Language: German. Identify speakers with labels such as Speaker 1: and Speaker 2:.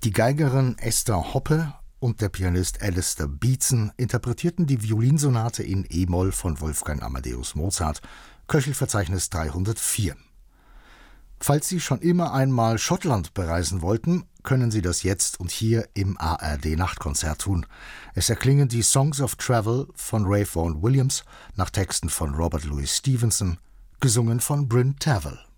Speaker 1: Die Geigerin Esther Hoppe und der Pianist Alistair Beatson interpretierten die Violinsonate in e-Moll von Wolfgang Amadeus Mozart, Köchelverzeichnis 304. Falls Sie schon immer einmal Schottland bereisen wollten, können Sie das jetzt und hier im ARD-Nachtkonzert tun. Es erklingen die Songs of Travel von Ralph Vaughan Williams nach Texten von Robert Louis Stevenson, gesungen von Bryn Terfel.